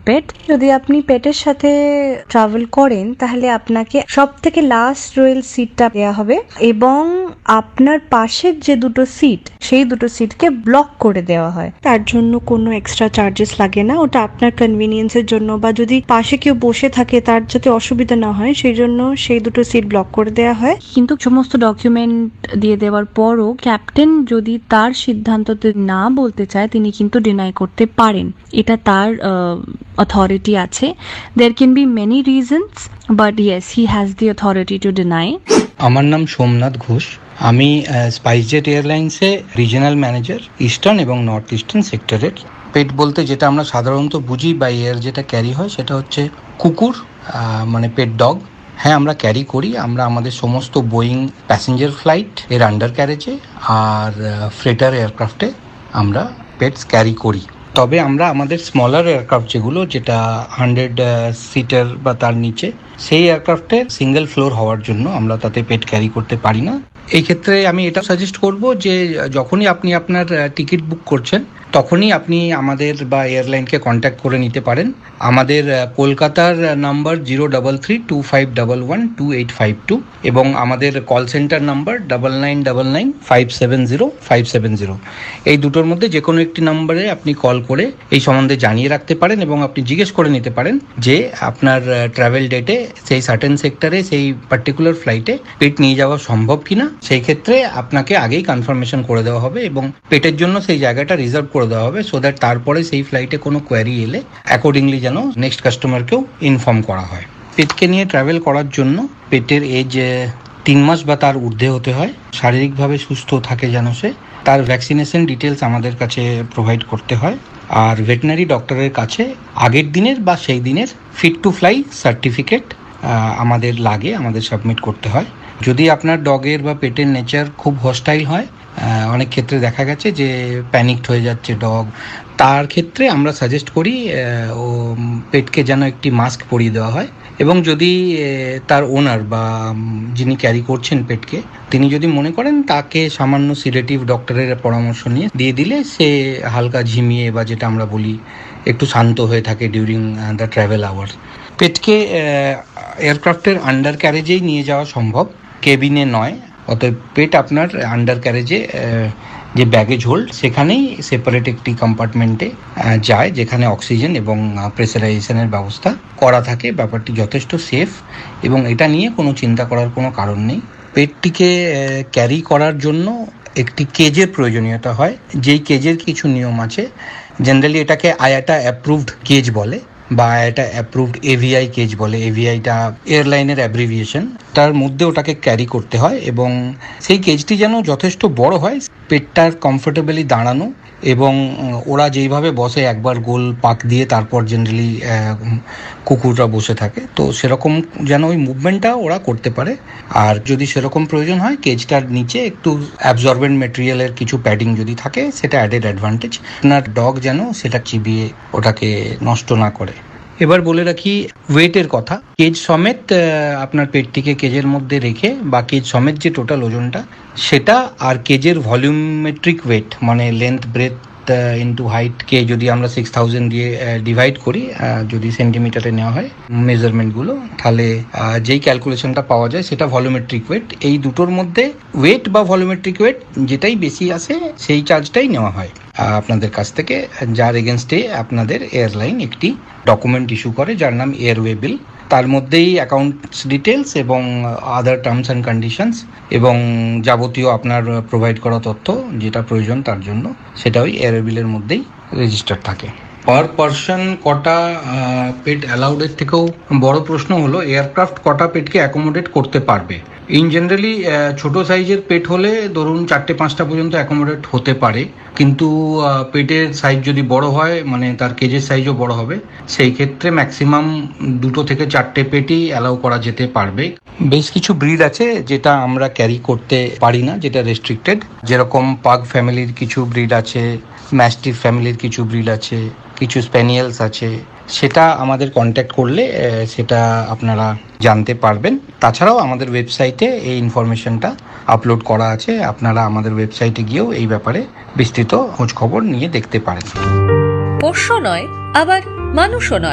পেট। যদি আপনি পেটের সাথে ট্রাভেল করেন তাহলে আপনাকে সব থেকে লাস্ট রোয়েল সিটটা দেওয়া হবে এবং আপনার পাশের যে দুটো সিট সেই দুটো সিটকে ব্লক করে দেওয়া হয়। তার জন্য কোনো এক্সট্রা চার্জেস লাগে না, ওটা আপনার কনভিনিয়েন্সের জন্য, বা যদি পাশে কেউ বসে থাকে তার যাতে অসুবিধা না হয় সেই জন্য সেই দুটো সিট ব্লক করে দেওয়া হয়। কিন্তু সমস্ত ডকুমেন্ট দিয়ে দেওয়ার পরও ক্যাপ্টেন যদি তার সিদ্ধান্ততে না বলতে চায় তিনি কিন্তু ডিনাই করতে পারেন, এটা তার অথরিটি আছে। There can be many reasons but yes he has the authority two deny. আমার নাম সোমনাথ ঘোষ, আমি স্পাইসজেট এয়ারলাইন্সে রিজিওনাল ম্যানেজার ইস্টার্ন এবং নর্থ ইস্টার্ন সেক্টরের। পেট বলতে যেটা আমরা সাধারণত বুঝি বা এয়ার যেটা ক্যারি হয় সেটা হচ্ছে কুকুর, মানে পেট ডগ। হ্যাঁ, আমরা ক্যারি করি, আমরা আমাদের সমস্ত বোয়িং প্যাসেঞ্জার ফ্লাইট এর আন্ডার ক্যারেজে আর ফ্রেটার এয়ারক্রাফটে আমরা পেটস ক্যারি করি। তবে আমরা আমাদের স্মলার এয়ারক্রাফট যেটা 100 সিটার বা তার নিচে, সেই এয়ারক্রাফটে সিঙ্গেল ফ্লোর হওয়ার জন্য আমরা তাতে পেট ক্যারি করতে পারি না। এই ক্ষেত্রে আমি এটা সাজেস্ট করব যে যখনই আপনি আপনার টিকিট বুক করছেন তখনই আপনি আমাদের বা এয়ারলাইনকে কন্ট্যাক্ট করে নিতে পারেন। আমাদের কলকাতার নাম্বার 0325112852 এবং আমাদের কল সেন্টার নাম্বার 9999570570। এই দুটোর মধ্যে যে কোনো একটি নাম্বারে আপনি কল করে এই সম্বন্ধে জানিয়ে রাখতে পারেন এবং আপনি জিজ্ঞেস করে নিতে পারেন যে আপনার ট্রাভেল ডেটে সেই সার্টেন সেক্টরে সেই পার্টিকুলার ফ্লাইটে পেট নিয়ে যাওয়া সম্ভব কিনা। সেই ক্ষেত্রে আপনাকে আগেই কনফার্মেশন করে দেওয়া হবে এবং পেটের জন্য সেই জায়গাটা রিজার্ভ করে দেওয়া হবে, সো দ্যাট তারপরে সেই ফ্লাইটে কোনো কোয়ারি এলে অ্যাকর্ডিংলি যেন নেক্সট কাস্টমারকেও ইনফর্ম করা হয়। পেটকে নিয়ে ট্রাভেল করার জন্য পেটের এজ 3 মাস বা তার ঊর্ধ্বে হতে হয়, শারীরিকভাবে সুস্থ থাকে যেন সে, তার ভ্যাকসিনেশন ডিটেলস আমাদের কাছে প্রোভাইড করতে হয়। আর ভেটেরিনারি ডক্টরের কাছে আগের দিনের বা সেই দিনের ফিট টু ফ্লাই সার্টিফিকেট আমাদের সাবমিট করতে হয়। যদি আপনার ডগের বা পেটের নেচার খুব হস্টাইল হয়, অনেক ক্ষেত্রে দেখা গেছে যে প্যানিকড হয়ে যাচ্ছে ডগ, তার ক্ষেত্রে আমরা সাজেস্ট করি ও পেটকে যেন একটি মাস্ক পরিয়ে দেওয়া হয় এবং যদি তার ওনার বা যিনি ক্যারি করছেন পেটকে তিনি যদি মনে করেন তাকে সামান্য সিডেটিভ ডক্টরের পরামর্শ নিয়ে দিয়ে দিলে সে হালকা ঝিমিয়ে বা যেটা আমরা বলি একটু শান্ত হয়ে থাকে during the travel hour. পেটকে এয়ারক্রাফটের under ক্যারেজেই নিয়ে যাওয়া সম্ভব, কেবিনে নয়। অতএব পেট আপনার আন্ডার ক্যারেজে যে ব্যাগেজ হোল্ড সেখানেই সেপারেট একটি কম্পার্টমেন্টে যায় যেখানে অক্সিজেন এবং প্রেসারাইজেশনের ব্যবস্থা করা থাকে। ব্যাপারটি যথেষ্ট সেফ এবং এটা নিয়ে কোনো চিন্তা করার কোনো কারণ নেই। পেটটিকে ক্যারি করার জন্য একটি কেজের প্রয়োজনীয়তা হয়, যেই কেজের কিছু নিয়ম আছে। জেনারেলি এটাকে আয়াটা অ্যাপ্রুভড কেজ বলে বা এটা অ্যাপ্রুভড এভিআই কেজ বলে। এভিআইটা এয়ারলাইনের অ্যাব্রিভিয়েশন, তার মধ্যে ওটাকে ক্যারি করতে হয় এবং সেই কেজটি যেন যথেষ্ট বড় হয়, পেটটার কমফোর্টেবলি দাঁড়ানো এবং ওরা যেইভাবে বসে একবার গোল পাক দিয়ে তারপর জেনারেলি কুকুররা বসে থাকে, তো সেরকম যেন ওই মুভমেন্টটা ওরা করতে পারে। আর যদি সেরকম প্রয়োজন হয় কেজটার নিচে একটু অ্যাবজর্বেন্ট মেটেরিয়ালের কিছু প্যাডিং যদি থাকে সেটা অ্যাডেড অ্যাডভান্টেজ। আপনার ডগ যেন সেটা চিবিয়ে ওটাকে নষ্ট না করে। এবার বলে রাখি ওয়েটের কথা। কেজ সমেত আপনার পেটটিকে কেজের মধ্যে রেখে বা কেজ সমেত যে টোটাল ওজনটা সেটা আর কেজের ভলিউমেট্রিক ওয়েট মানে লেন্থ ব্রেথ ইন্টু হাইটকে যদি আমরা 6000 দিয়ে ডিভাইড করি, যদি সেন্টিমিটারে নেওয়া হয় মেজারমেন্টগুলো, তাহলে যেই ক্যালকুলেশনটা পাওয়া যায় সেটা ভলিউমেট্রিক ওয়েট। এই দুটোর মধ্যে ওয়েট বা ভলিউমেট্রিক ওয়েট যেটাই বেশি আসে সেই চার্জটাই নেওয়া হয় আপনাদের কাছ থেকে, যার এগেনস্টে আপনাদের এয়ারলাইন একটি ডকুমেন্ট ইস্যু করে যার নাম এয়ারওয়ে বিল। তার মধ্যেই অ্যাকাউন্টস ডিটেলস এবং আদার টার্মস অ্যান্ড কন্ডিশনস এবং যাবতীয় আপনার প্রোভাইড করা তথ্য যেটা প্রয়োজন তার জন্য সেটা ওই এয়ারওয়ে বিলের মধ্যেই রেজিস্টার থাকে। পার পারসন কটা পেট অ্যালাউডের থেকেও বড় প্রশ্ন হলো এয়ারক্রাফট কটা পেটকে অ্যাকোমোডেট করতে পারবে। ইন জেনারেলি ছোট সাইজের পেট হলে ধরুন 4-5টা পর্যন্ত অ্যাকোমোডেট হতে পারে, কিন্তু পেটের সাইজ যদি বড় হয় মানে তার কেজের সাইজও বড় হবে, সেই ক্ষেত্রে ম্যাক্সিমাম 2 থেকে 4টে পেটই অ্যালাউ করা যেতে পারবে। বেশ কিছু ব্রিড আছে যেটা আমরা ক্যারি করতে পারি না, যেটা রেস্ট্রিক্টেড, যেরকম পাগ ফ্যামিলির কিছু ব্রিড আছে, ম্যাস্টিফ ফ্যামিলির কিছু ব্রিড আছে, কিছু স্প্যানিয়েলস আছে, সেটা আমাদের কন্ট্যাক্ট করলে সেটা আপনারা জানতে পারবেন। তাছাড়াও আমাদের ওয়েবসাইটে এই ইনফরমেশনটা আপলোড করা আছে, আপনারা আমাদের ওয়েবসাইটে গিয়েও এই ব্যাপারে বিস্তৃত খোঁজ খবর নিয়ে দেখতে পারেন। পোষ্য নয় আবার মানুষও নয়।